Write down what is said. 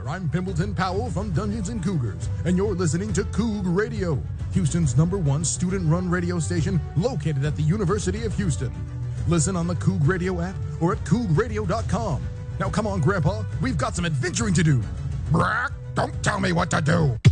I'm Pimbleton Powell from Dungeons & Cougars, and you're listening to Coug Radio, Houston's #1 student-run radio station located at the University of Houston. Listen on the Coug Radio app or at cougradio.com. Now come on, Grandpa, we've got some adventuring to do. Brack, don't tell me what to do.